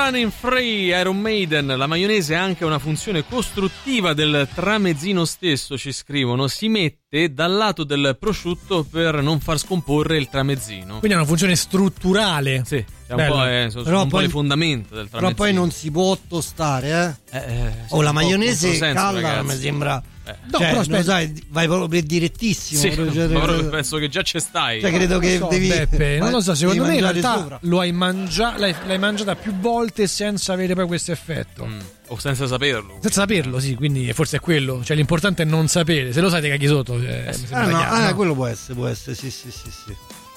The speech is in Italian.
Running Free, Iron Maiden. La maionese ha anche una funzione costruttiva del tramezzino stesso, ci scrivono. Si mette dal lato del prosciutto per non far scomporre il tramezzino. Quindi ha una funzione strutturale. Sì, sono un po' le fondamenta del tramezzino. Però poi non si può tostare, la maionese calda mi sembra. No, però aspetta, sai, vai proprio direttissimo. Sì, però penso che già ci stai. Cioè, credo che devi. Beppe, non lo so, secondo me in realtà sopra. l'hai mangiata più volte senza avere poi questo effetto. O senza saperlo. Senza saperlo, sì, quindi forse è quello. Cioè, l'importante è non sapere. Se lo sai, ti caghi sotto. Mi sembra chiaro, no? Quello può essere, sì.